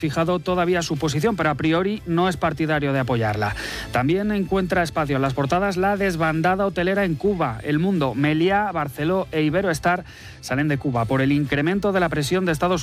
fijado todavía su posición, pero a priori no es partidario de apoyarla. También encuentra espacio en las portadas la desbandada hotelera en Cuba. El Mundo, Meliá, Barceló e Iberoestar salen de Cuba por el incremento de la presión de Estados Unidos